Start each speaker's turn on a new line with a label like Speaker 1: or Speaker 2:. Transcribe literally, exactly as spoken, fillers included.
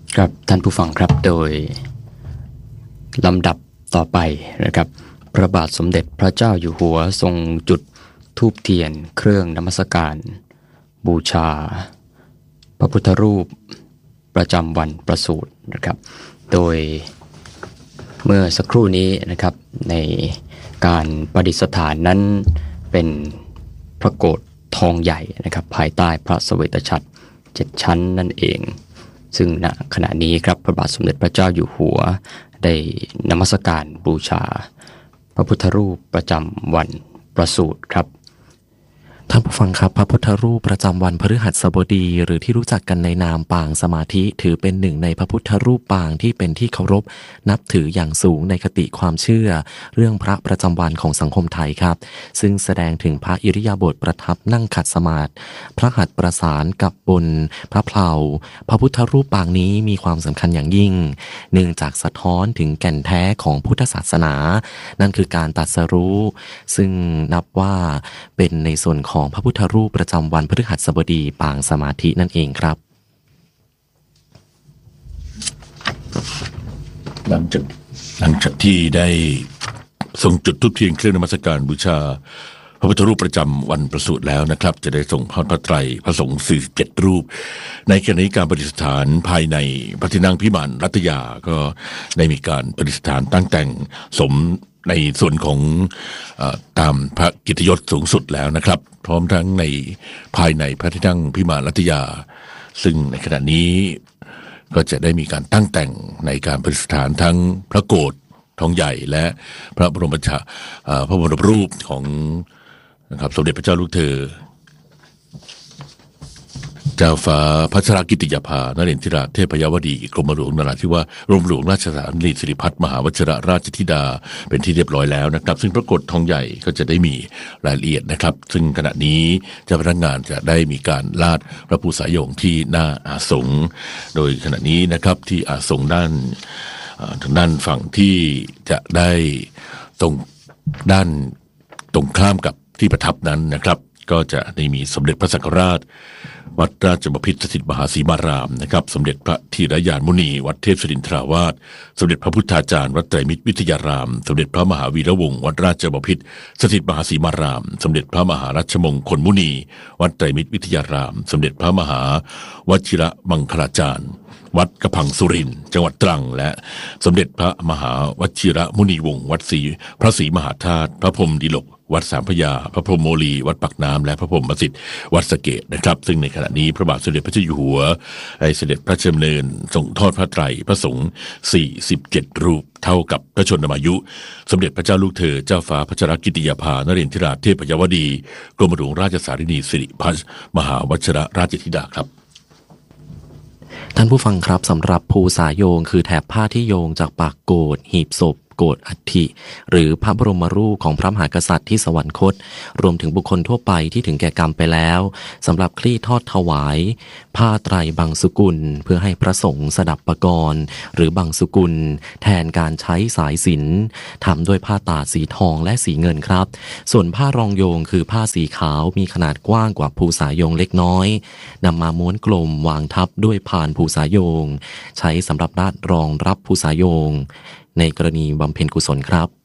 Speaker 1: ครับท่านผู้ฟังครับโดยลำดับต่อไปนะครับพระบาทสมเด็จพระเจ้าอยู่หัวทรงจุดธูปเทียนเครื่องนมัสการบูชาพระพุทธรูปประจำวันประสูตินะครับโดยเมื่อสักครู่นี้นะครับในการประดิษฐานนั้นเป็นพระโกฐทองใหญ่นะครับภายใต้พระเสวตฉัตรเจ็ดชั้นนั่นเองซึ่งณขณะนี้ครับพระบาทสมเด็จพระเจ้าอยู่หัวได้นมัสการบูชาพระพุทธรูปประจำวันประสูติครับ
Speaker 2: ท่านผู้ฟังครับพระพุทธรูปประจำวันพฤหัสบดีหรือที่รู้จักกันในนามปางสมาธิถือเป็นหนึ่งในพระพุทธรูปปางที่เป็นที่เคารพนับถืออย่างสูงในคติความเชื่อเรื่องพระประจำวันของสังคมไทยครับซึ่งแสดงถึงพระอิริยาบถประทับนั่งขัดสมาธิพระหัตถ์ประสานกับบนพระเพลาพระพุทธรูปปางนี้มีความสำคัญอย่างยิ่งเนื่องจากสะท้อนถึงแก่นแท้ของพุทธศาสนานั่นคือการตรัสรู้ซึ่งนับว่าเป็นในส่วนของของพระพุทธรูปประจำวันพฤหัสบดีปางสมาธินั่นเองครับ
Speaker 3: หลังจากหลังจากที่ได้ทรงจุดธูปเทียนเครื่องนมัสการบูชาพระพุทธรูปประจำวันประสูติแล้วนะครับจะได้ส่งทอดพระไตรพระสงฆ์สี่สิบเจ็ดรูปในขณะนี้การประดิษฐานภายในพระที่นั่งพิมานรัตยาก็ได้มีการประดิษฐานตั้งแต่งสมในส่วนของเอ่อตามพระกิตติยศสูงสุดแล้วนะครับพร้อมทั้งในภายในพระที่นั่งพิมานรัตยาซึ่งในขณะนี้ก็จะได้มีการตั้งแต่งในการประดิษฐานทั้งพระโกฐทองใหญ่และพระบรมชาเอ่อพระบรมรูปของนะครับสมเด็จพระเจ้าลูกเธอเจ้าฟ้าพัชรกิติยาภานเรนทิราเทพยวดีกรมหลวงนราธิวาสกรมหลวงราชสานีสิริพัฒน์มหาวชิรราชธิดาเป็นที่เรียบร้อยแล้วนะครับซึ่งพระโกฐทองใหญ่ก็จะได้มีรายละเอียดนะครับซึ่งขณะนี้เจ้าพนักงานจะได้มีการลาดพระภูษายงที่หน้าอาสงฆ์โดยขณะนี้นะครับที่อาสงฆ์ด้านทางด้านฝั่งที่จะได้ตรงด้านตรงข้ามกับที่ประทับนั้นนะครับก็จะได้มีสมเด็จพระสังฆราชวัดราชบพิตรสถิตมหาสีมารามนะครับสมเด็จพระธีรยานมุนีวัดเทพศิรินทราวาสสมเด็จพระพุทธาจารย์วัดไตรมิตรวิทยารามสมเด็จพระมหาวีระวงศ์วัดราชบพิตรสถิตมหาสีมารามสมเด็จพระมหารัชมงคลมุนีวัดไตรมิตรวิทยารามสมเด็จพระมหาวชิระมังคลาจารย์วัดกระพังสุรินทร์จังหวัดตรังและสมเด็จพระมหาวชิระมุนีวงศ์วัดศรีพระศรีมหาธาตุพระพรหมดิลกวัดสามพระยาพระพรหมโมลีวัดปากน้ำและพระพรหมประสิทธิ์วัดสะเกษนะครับซึ่งในขณะนี้พระบาทสมเด็จพระเจ้าอยู่หัวได้เสด็จพระราชดำเนินส่งทอดพระไตรพระสงฆ์สี่สิบเจ็ดรูปเท่ากับพระชนมายุสมเด็จพระเจ้าลูกเธอเจ้าฟ้าพัชรกิติยาภานเรนทิราเทพยวดีกรมหลวงราชสารินีสิริพัฒน์มหาวชิรราชธิดาครับ
Speaker 2: ท่านผู้ฟังครับสำหรับภูษาโยงคือแถบผ้าที่โยงจากปากโกฐหีบศพโกฐอัฐิหรือพระบรมรูปของพระมหากษัตริย์ที่สวรรคตรวมถึงบุคคลทั่วไปที่ถึงแก่กรรมไปแล้วสำหรับคลี่ทอดถวายผ้าไตรบังสุกุลเพื่อให้พระสงฆ์สดับปกรณ์หรือบังสุกุลแทนการใช้สายสิญจน์ทำด้วยผ้าตาดสีทองและสีเงินครับส่วนผ้ารองโยงคือผ้าสีขาวมีขนาดกว้างกว่าภูษาโยงเล็กน้อยนำมาม้วนกลมวางทับด้วยพานภูษาโยงใช้สำหรับราดรองรับภูษาโยงในกรณีบำเพ็ญกุศลครับ